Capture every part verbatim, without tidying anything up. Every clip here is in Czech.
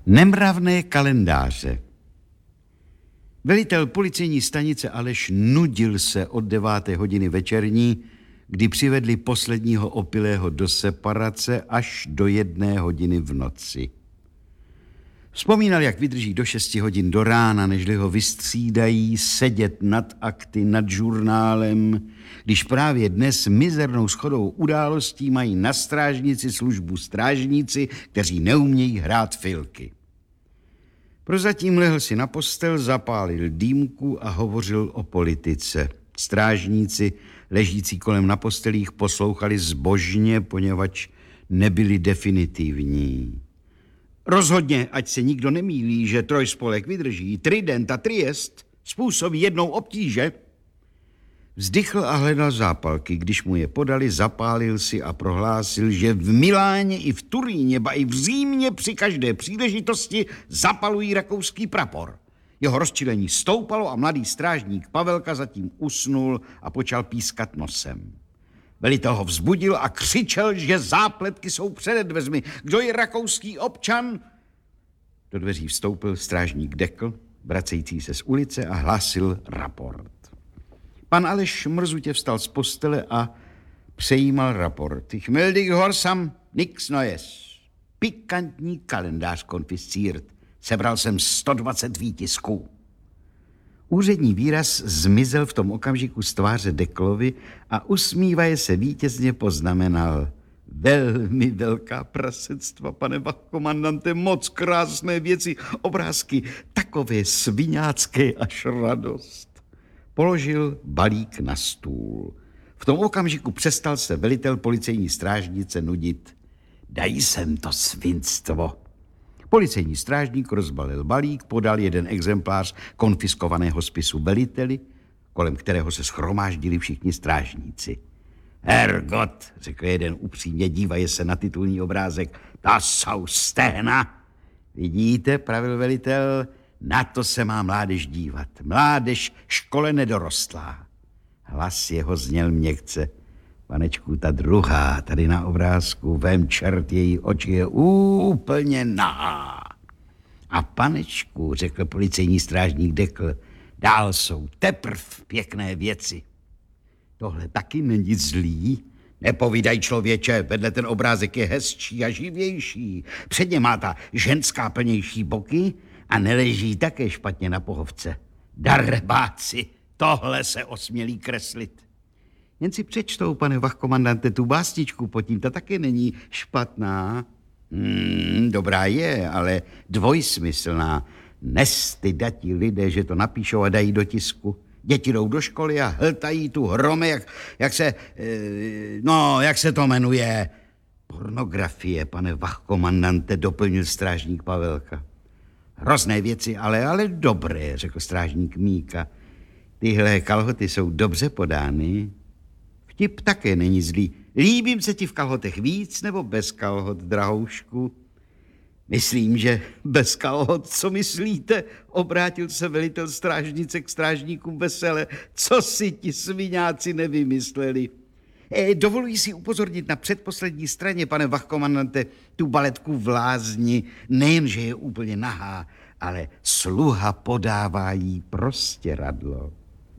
Nemravné kalendáře. Velitel policejní stanice Aleš nudil se od deváté hodiny večerní, kdy přivedli posledního opilého do separace, až do jedné hodiny v noci. Vzpomínal, jak vydrží do šesti hodin do rána, nežli ho vystřídají, sedět nad akty, nad žurnálem, když právě dnes mizernou shodou událostí mají na strážnici službu strážníci, kteří neumějí hrát filky. Prozatím lehl si na postel, zapálil dýmku a hovořil o politice. Strážníci, ležící kolem na postelích, poslouchali zbožně, poněvadž nebyli definitivní. Rozhodně, ať se nikdo nemýlí, že trojspolek vydrží, Trident a Triest způsobí jednou obtíže. Vzdychl a hledal zápalky. Když mu je podali, zapálil si a prohlásil, že v Miláně i v Turíně, ba i v Římě při každé příležitosti zapalují rakouský prapor. Jeho rozčilení stoupalo a mladý strážník Pavelka zatím usnul a počal pískat nosem. Velitel ho vzbudil a křičel, že zápletky jsou před dveřmi. Kdo je rakouský občan? Do dveří vstoupil strážník Dekl, vracející se z ulice, a hlásil raport. Pan Aleš mrzutě vstal z postele a přejímal raport. Ich melde gehorsam, nix neues. Pikantní kalendář konfisciert. Sebral jsem sto dvacet výtisků. Úřední výraz zmizel v tom okamžiku z tváře Deklovi a usmívaje se vítězně poznamenal. Velmi velká prasectva, pane vachkomandante, moc krásné věci, obrázky, takové sviňácké až radost. Položil balík na stůl. V tom okamžiku přestal se velitel policejní strážnice nudit. Daj sem to svinstvo. Policejní strážník rozbalil balík, podal jeden exemplář konfiskovaného spisu veliteli, kolem kterého se shromáždili všichni strážníci. Hergot, řekl jeden upřímně, dívaje se na titulní obrázek, to jsou stehna. Vidíte, pravil velitel, na to se má mládež dívat. Mládež škole nedorostlá. Hlas jeho zněl měkce. Panečku, ta druhá, tady na obrázku, vem čert, její oči je úplně nahá. A panečku, řekl policejní strážník Dekl, dál jsou teprv pěkné věci. Tohle taky není zlý. Nepovídaj, člověče, vedle ten obrázek je hezčí a živější. Předně má ta ženská plnější boky a neleží také špatně na pohovce. Darebáci, tohle se osmělí kreslit. Jen si přečtou, pane vachkomandante, tu básničku pod tím, ta taky není špatná. Hmm, dobrá je, ale dvojsmyslná. Nestydatí lidé, že to napíšou a dají do tisku. Děti jdou do školy a hltají tu hrome, jak, jak se, no, jak se to jmenuje. Pornografie, pane vachkomandante, doplnil strážník Pavelka. Hrozné věci, ale, ale dobré, řekl strážník Míka. Tyhle kalhoty jsou dobře podány. Vtip také není zlý. Líbím se ti v kalhotech víc nebo bez kalhot, drahoušku? Myslím, že bez kalhot, co myslíte? Obrátil se velitel strážnice k strážníkům vesele. Co si ti sviňáci nevymysleli? E, dovoluji si upozornit na předposlední straně, pane vachkomandante, tu baletku v Lázni. Nejen, že je úplně nahá, ale sluha podává jí prostěradlo.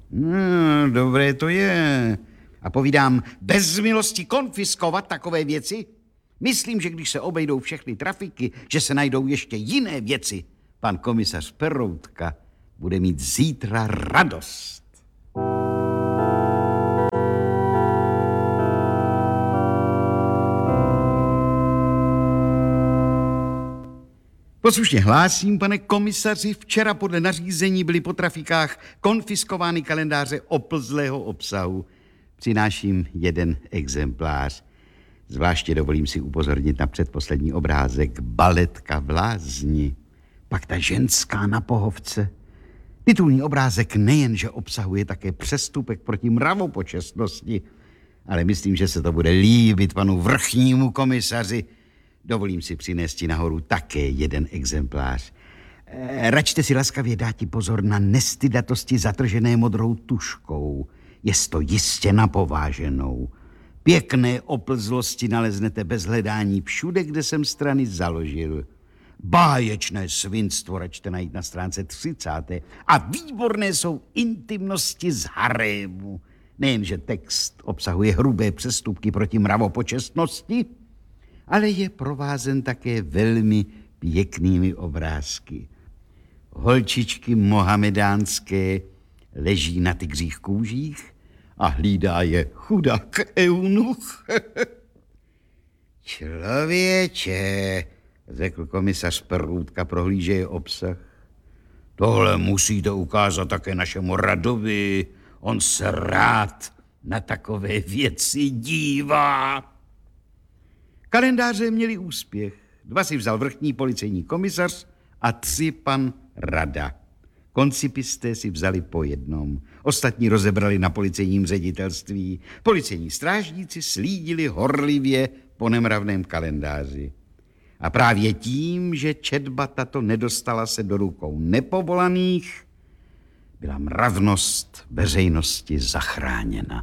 No, dobré to je. A povídám, bez milosti konfiskovat takové věci? Myslím, že když se obejdou všechny trafiky, že se najdou ještě jiné věci. Pan komisař Peroutka bude mít zítra radost. Poslušně hlásím, pane komisaři, včera podle nařízení byly po trafikách konfiskovány kalendáře oplzlého obsahu. Přináším jeden exemplář. Zvláště dovolím si upozornit na předposlední obrázek. Baletka v Lázni. Pak ta ženská na pohovce. Titulní obrázek nejenže obsahuje také přestupek proti mravopočestnosti, ale myslím, že se to bude líbit panu vrchnímu komisaři. Dovolím si přinést nahoru také jeden exemplář. E, račte si laskavě dáti pozor na nestydatosti zatržené modrou tuškou. Jest to jistě napováženou. Pěkné oplzlosti naleznete bez hledání všude, kde jsem strany založil. báječné svinstvo, račte najít na stránce třicáté. A výborné jsou intimnosti z harému. Nejenže text obsahuje hrubé přestupky proti mravopočestnosti, ale je provázen také velmi pěknými obrázky. Holčičky mohamedánské leží na tygřích kůžích a hlídá je chudák eunuch. Člověče, řekl komisař Perůtka, prohlížeje obsah. Tohle musíte ukázat také našemu Radovi. On se rád na takové věci dívá. Kalendáře měli úspěch. Dva si vzal vrchní policejní komisař a tři pan Rada. Koncipisté si vzali po jednom. Ostatní rozebrali na policejním ředitelství. Policejní strážníci slídili horlivě po nemravném kalendáři. A právě tím, že četba tato nedostala se do rukou nepovolaných, byla mravnost veřejnosti zachráněna.